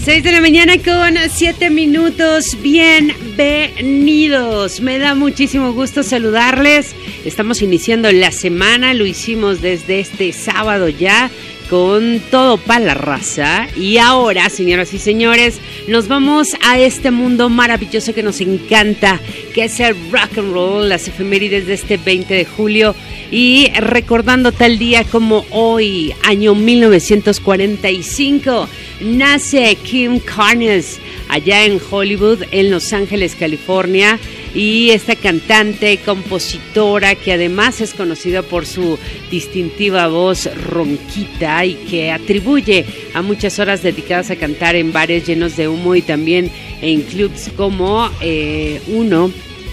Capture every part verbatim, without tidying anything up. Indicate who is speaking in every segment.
Speaker 1: seis de la mañana con siete minutos. Bienvenidos. Me da muchísimo gusto saludarles. Estamos iniciando la semana. Lo hicimos desde este sábado ya, con todo para la raza. Y ahora, señoras y señores, nos vamos a este mundo maravilloso que nos encanta, que es el rock and roll, las efemérides de este veinte de julio. Y recordando tal día como hoy, año mil novecientos cuarenta y cinco, nace Kim Carnes allá en Hollywood, en Los Ángeles, California. Y esta cantante, compositora, que además es conocida por su distintiva voz ronquita y que atribuye a muchas horas dedicadas a cantar en bares llenos de humo y también en clubs como eh, uno,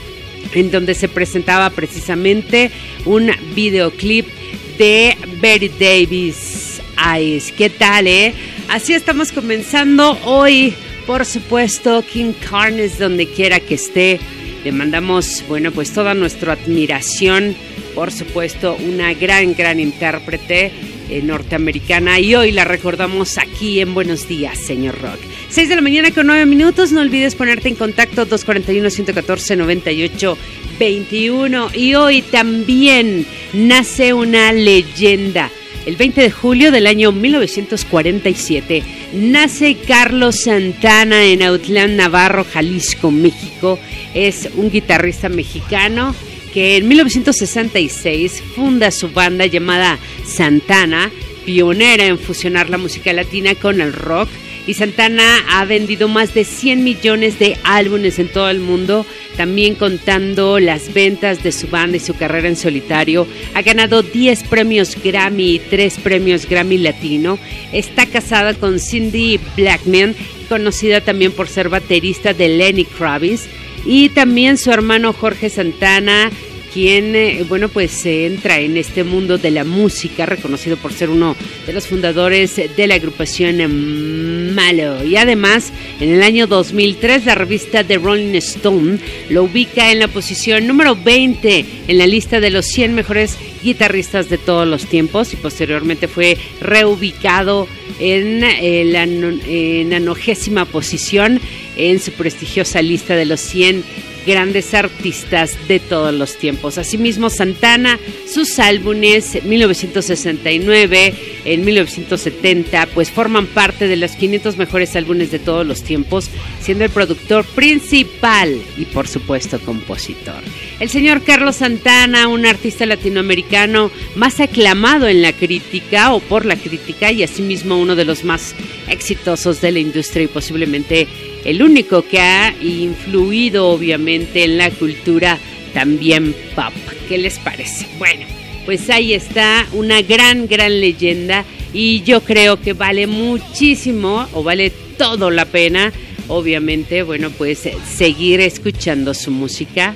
Speaker 1: en donde se presentaba precisamente un videoclip de Betty Davis Eyes. ¿Qué tal, eh? Así estamos comenzando hoy, por supuesto, Kim Carnes, donde quiera que esté. Le mandamos, bueno, pues toda nuestra admiración, por supuesto, una gran, gran intérprete eh, norteamericana, y hoy la recordamos aquí en Buenos Días, Señor Rock. seis de la mañana con nueve minutos, no olvides ponerte en contacto dos cuatro uno, uno uno cuatro, nueve ocho dos uno. Y hoy también nace una leyenda. El veinte de julio del año mil novecientos cuarenta y siete nace Carlos Santana en Autlán, Navarro, Jalisco, México. Es un guitarrista mexicano que en mil novecientos sesenta y seis funda su banda llamada Santana, pionera en fusionar la música latina con el rock. Y Santana ha vendido más de cien millones de álbumes en todo el mundo, también contando las ventas de su banda y su carrera en solitario. Ha ganado diez premios Grammy y tres premios Grammy Latino. Está casada con Cindy Blackman, conocida también por ser baterista de Lenny Kravitz. Y también su hermano Jorge Santana, quien, eh, bueno, pues se entra en este mundo de la música, reconocido por ser uno de los fundadores de la agrupación Malo. Y además, en el año dos mil tres, la revista The Rolling Stone lo ubica en la posición número veinte en la lista de los cien mejores guitarristas de todos los tiempos, y posteriormente fue reubicado en eh, la en la nonagésima posición en su prestigiosa lista de los cien grandes artistas de todos los tiempos. Asimismo, Santana, sus álbumes mil novecientos sesenta y nueve, en mil novecientos setenta, pues forman parte de los quinientos mejores álbumes de todos los tiempos, siendo el productor principal y, por supuesto, compositor. El señor Carlos Santana, un artista latinoamericano más aclamado en la crítica o por la crítica, y asimismo uno de los más exitosos de la industria y posiblemente el único que ha influido obviamente en la cultura también pop. ¿Qué les parece? Bueno, pues ahí está una gran, gran leyenda, y yo creo que vale muchísimo o vale todo la pena, obviamente, bueno, pues seguir escuchando su música,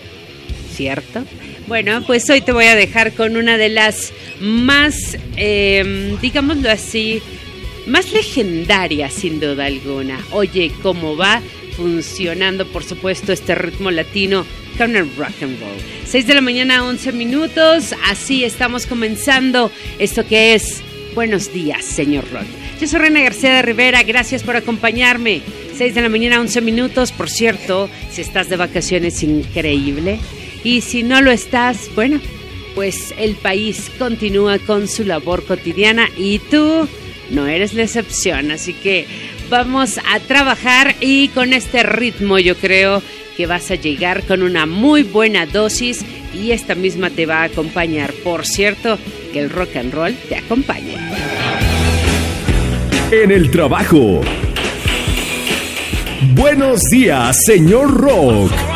Speaker 1: ¿cierto? Bueno, pues hoy te voy a dejar con una de las más, eh, digámoslo así, más legendaria sin duda alguna. Oye, cómo va funcionando, por supuesto, este ritmo latino con el rock and roll. seis de la mañana, once minutos. Así estamos comenzando esto que es Buenos Días, Señor Rock. Yo soy Reina García de Rivera, gracias por acompañarme. seis de la mañana, once minutos. Por cierto, si estás de vacaciones, increíble. Y si no lo estás, bueno, pues el país continúa con su labor cotidiana y tú no eres la excepción, así que vamos a trabajar, y con este ritmo yo creo que vas a llegar con una muy buena dosis, y esta misma te va a acompañar. Por cierto, que el rock and roll te acompañe.
Speaker 2: En el trabajo. Buenos días, señor Rock.